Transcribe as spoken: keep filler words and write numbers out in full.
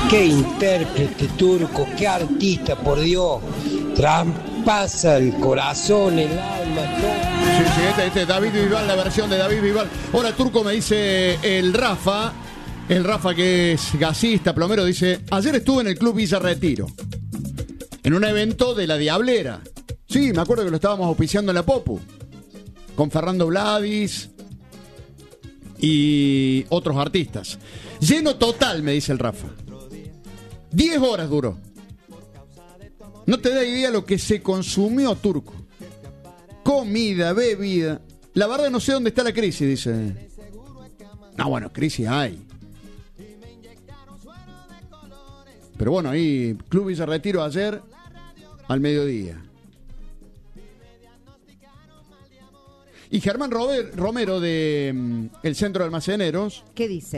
Qué intérprete Turco, qué artista, por Dios. Traspasa el corazón, el alma, todo. Sí, sí, este, este David Bisbal, la versión de David Bisbal. Ahora Turco me dice el Rafa, el Rafa que es gasista, plomero, dice: ayer estuve en el Club Villa Retiro, en un evento de La Diablera. Sí, me acuerdo que lo estábamos auspiciando en la Popu, con Fernando Vladis y otros artistas. Lleno total, me dice el Rafa. Diez horas duró. No te da idea lo que se consumió, Turco. Comida, bebida. La verdad no sé dónde está la crisis, dice. No, bueno, crisis hay. Pero bueno, ahí Club Villa Retiro ayer al mediodía. Y Germán Robert, Romero de mm, el Centro de Almaceneros. ¿Qué dice?